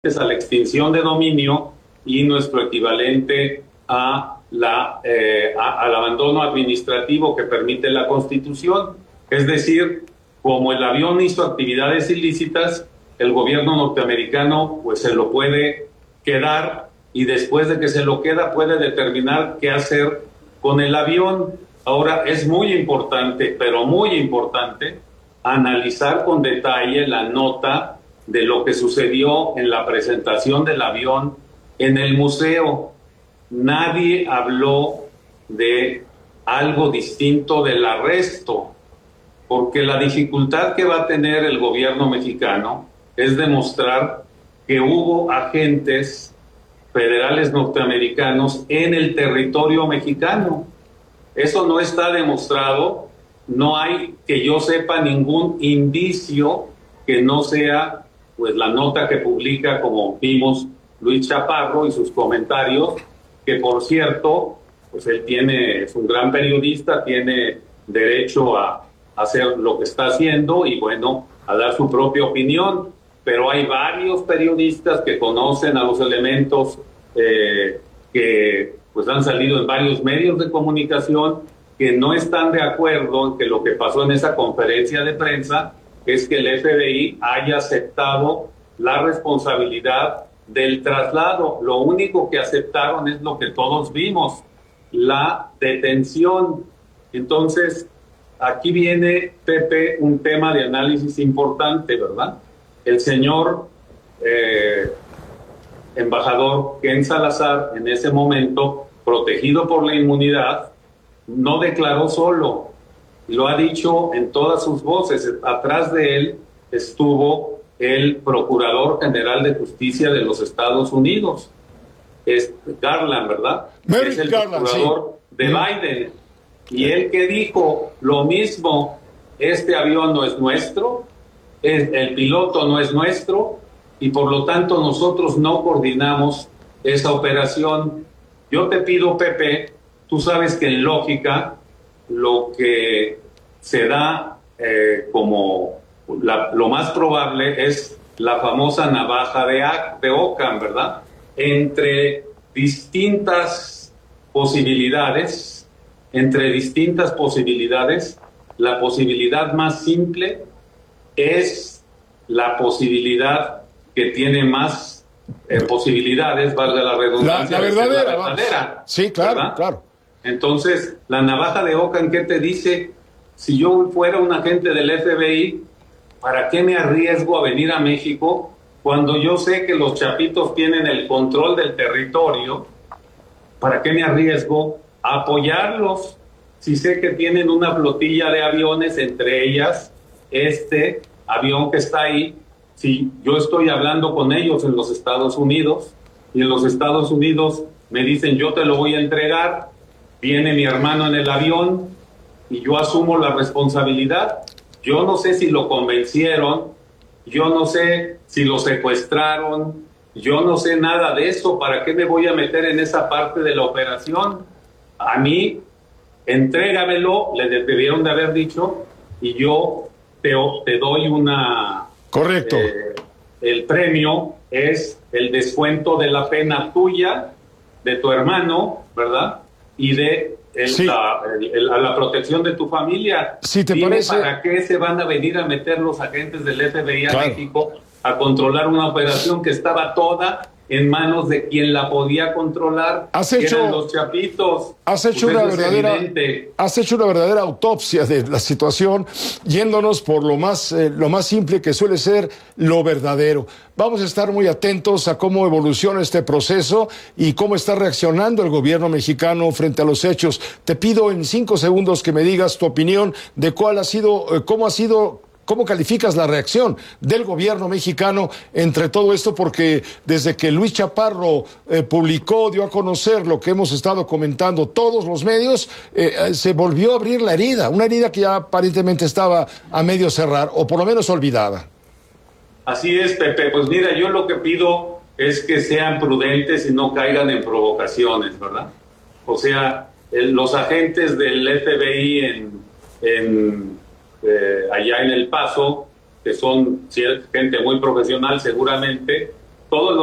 es a la extinción de dominio y nuestro equivalente al abandono administrativo que permite la Constitución. Es decir, como el avión hizo actividades ilícitas, el gobierno norteamericano pues se lo puede quedar y después de que se lo queda puede determinar qué hacer con el avión. Ahora es muy importante, pero muy importante, analizar con detalle la nota de lo que sucedió en la presentación del avión en el museo. Nadie habló de algo distinto del arresto, porque la dificultad que va a tener el gobierno mexicano es demostrar que hubo agentes federales norteamericanos en el territorio mexicano. Eso no está demostrado, no hay, que yo sepa, ningún indicio que no sea pues la nota que publica, como vimos, Luis Chaparro y sus comentarios, que por cierto, pues él es un gran periodista, tiene derecho a hacer lo que está haciendo y bueno, a dar su propia opinión, pero hay varios periodistas que conocen a los elementos que pues han salido en varios medios de comunicación que no están de acuerdo en que lo que pasó en esa conferencia de prensa es que el FBI haya aceptado la responsabilidad del traslado. Lo único que aceptaron es lo que todos vimos, la detención. Entonces, aquí viene, Pepe, un tema de análisis importante, ¿verdad? El señor embajador Ken Salazar, en ese momento, protegido por la inmunidad, no declaró solo, lo ha dicho en todas sus voces. Atrás de él estuvo el Procurador General de Justicia de los Estados Unidos, es Garland, ¿verdad? Merrick es el Garland, procurador sí. de Biden. Y él que dijo lo mismo, este avión no es nuestro, el piloto no es nuestro, y por lo tanto nosotros no coordinamos esa operación. Yo te pido, Pepe, tú sabes que en lógica lo que se da como lo más probable es la famosa navaja de Ockham, ¿verdad? Entre distintas posibilidades, la posibilidad más simple es la posibilidad que tiene más posibilidades, valga la redundancia, la verdadera. la verdadera. Sí, claro, ¿verdad? claro. Entonces, la navaja de Ockham, ¿qué te dice? Si yo fuera un agente del FBI, ¿para qué me arriesgo a venir a México cuando yo sé que los chapitos tienen el control del territorio? ¿Para qué me arriesgo a apoyarlos si sé que tienen una flotilla de aviones, entre ellas este avión que está ahí? Si yo estoy hablando con ellos en los Estados Unidos y en los Estados Unidos me dicen yo te lo voy a entregar, viene mi hermano en el avión y yo asumo la responsabilidad. Yo no sé si lo convencieron, yo no sé si lo secuestraron, yo no sé nada de eso. ¿Para qué me voy a meter en esa parte de la operación? A mí, entrégamelo, le debieron de haber dicho, y yo te doy una... Correcto. El premio es el descuento de la pena tuya, de tu hermano, ¿verdad? Y de Sí. la protección de tu familia. Si te Dime, parece... ¿para qué se van a venir a meter los agentes del FBI a Claro. México a controlar una operación que estaba toda en manos de quien la podía controlar? Eran los chapitos. Has hecho una verdadera autopsia de la situación, yéndonos por lo más simple, que suele ser lo verdadero. Vamos a estar muy atentos a cómo evoluciona este proceso y cómo está reaccionando el gobierno mexicano frente a los hechos. Te pido en 5 segundos que me digas tu opinión de ¿cómo calificas la reacción del gobierno mexicano entre todo esto? Porque desde que Luis Chaparro dio a conocer lo que hemos estado comentando todos los medios, se volvió a abrir la herida, una herida que ya aparentemente estaba a medio cerrar, o por lo menos olvidada. Así es, Pepe. Pues mira, yo lo que pido es que sean prudentes y no caigan en provocaciones, ¿verdad? O sea, los agentes del FBI allá en El Paso, que son gente muy profesional seguramente, todos los